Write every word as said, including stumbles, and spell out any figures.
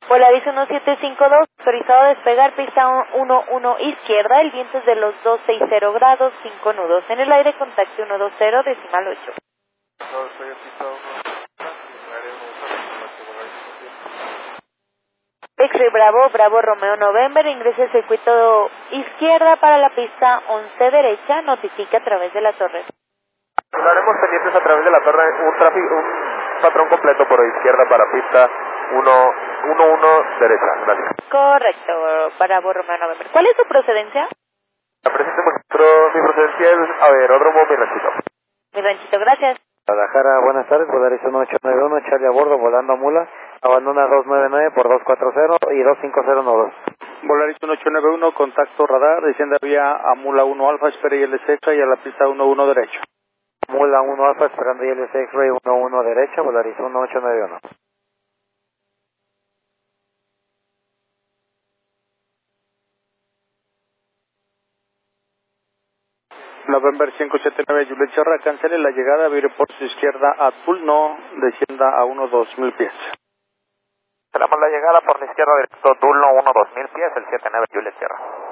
Polaris uno siete cinco dos, autorizado a despegar, pista uno uno izquierda, el viento es de los dos sesenta grados, cinco nudos. En el aire, contacto ciento veinte, decimal ocho. X-Ray Bravo, Bravo Romeo November, ingrese al circuito izquierda para la pista once derecha, notifica a través de la torre. Estaremos pendientes a través de la torre, un tráfico, un patrón completo por izquierda para pista uno uno derecha, gracias. Correcto, Bravo Romeo November. ¿Cuál es su procedencia? La presente muestro, mi procedencia es Aeródromo Mi Ranchito. Mi Ranchito, gracias. Guadalajara, buenas tardes, Polaris uno ocho nueve uno, Charlie a bordo, volando a Mula, abandona dos nueve nueve por dos cuatro cero y dos cinco cero nueve dos. Polaris uno ocho nueve uno, contacto radar, desciende vía a Mula uno Alfa, espera y L seca y a la pista uno uno derecho. Mula uno Alfa, esperando y L seis, X-Ray uno uno derecha, Polaris uno ocho nueve uno. November cinco siete nueve, Juliet Sierra, cancele la llegada, vire por su izquierda a Tulno, descienda a uno dos mil pies. Tenemos la llegada por la izquierda directo Tulno uno dos mil pies, el siete nueve Juliet Sierra.